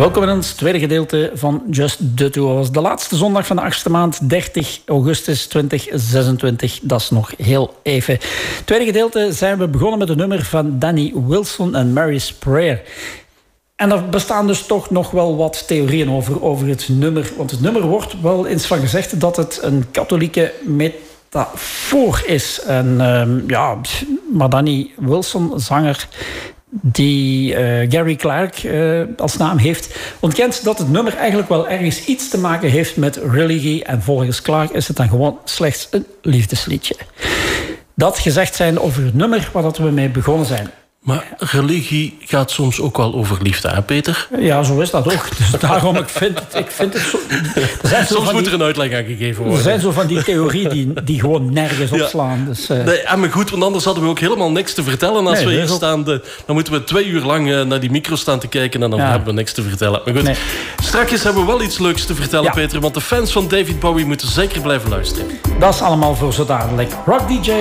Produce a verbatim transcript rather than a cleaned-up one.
Welkom in ons tweede gedeelte van Just the Two of Us. De laatste zondag van de achtste maand, dertig augustus tweeduizend zesentwintig. Dat is nog heel even. Tweede gedeelte zijn we begonnen met een nummer van Danny Wilson en Mary's Prayer. En er bestaan dus toch nog wel wat theorieën over, over het nummer. Want het nummer wordt wel eens van gezegd dat het een katholieke metafoor is. En uh, ja, maar Danny Wilson, zanger die uh, Gary Clark uh, als naam heeft, ontkent dat het nummer eigenlijk wel ergens iets te maken heeft met religie. En volgens Clark is het dan gewoon slechts een liefdesliedje. Dat gezegd zijn over het nummer waar dat we mee begonnen zijn. Maar religie gaat soms ook wel over liefde, hè Peter? Ja, zo is dat ook. Dus daarom, ik vind het, ik vind het zo... Er soms moet die, er een uitleg aan gegeven worden. Er zijn zo van die theorieën die, die gewoon nergens ja. opslaan. Dus, uh... nee, en maar goed, want anders hadden we ook helemaal niks te vertellen. Als nee, we hier ook... staan, de, dan moeten we twee uur lang uh, naar die micro staan te kijken en dan ja. hebben we niks te vertellen. Maar goed, nee. Straks hebben we wel iets leuks te vertellen, ja. Peter. Want de fans van David Bowie moeten zeker blijven luisteren. Dat is allemaal voor zo dadelijk. Rock D J